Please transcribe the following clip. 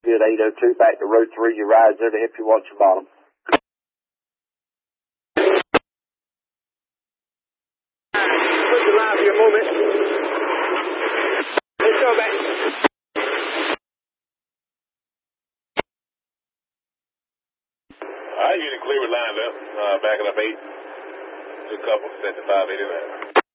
Good 802 back to Road 3. Your ride's there to help you watch your bottom. Put the line for your moment. Let's go back. All right, you can clear with line left. Backing up 8. 2 couple, set to 589.